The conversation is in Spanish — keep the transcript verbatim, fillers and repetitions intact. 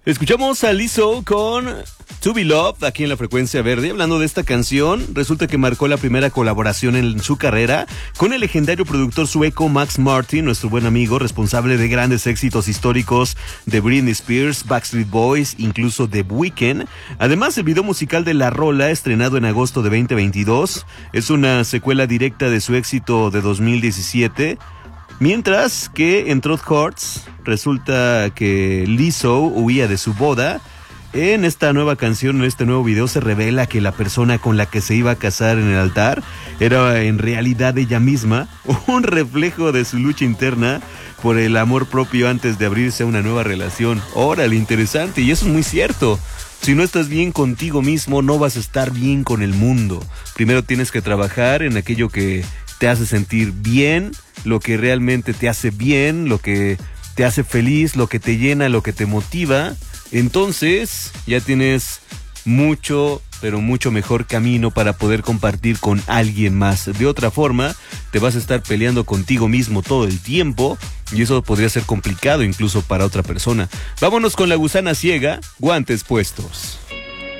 Escuchamos a Lizzo con To Be Loved aquí en la Frecuencia Verde. Hablando de esta canción, resulta que marcó la primera colaboración en su carrera con el legendario productor sueco Max Martin, nuestro buen amigo, responsable de grandes éxitos históricos de Britney Spears, Backstreet Boys, incluso The Weeknd. Además, el video musical de la rola, estrenado en agosto de veinte veintidós, es una secuela directa de su éxito de dos mil diecisiete. Mientras que en Truth Hurts resulta que Lizzo huía de su boda. En esta nueva canción, en este nuevo video, se revela que la persona con la que se iba a casar en el altar era en realidad ella misma, un reflejo de su lucha interna por el amor propio antes de abrirse a una nueva relación. Órale, interesante, y eso es muy cierto. Si no estás bien contigo mismo, no vas a estar bien con el mundo. Primero tienes que trabajar en aquello que te hace sentir bien, lo que realmente te hace bien, lo que te hace feliz, lo que te llena, lo que te motiva. Entonces ya tienes mucho, pero mucho mejor camino para poder compartir con alguien más. De otra forma, te vas a estar peleando contigo mismo todo el tiempo y eso podría ser complicado incluso para otra persona. Vámonos con La Gusana Ciega, Guantes Puestos.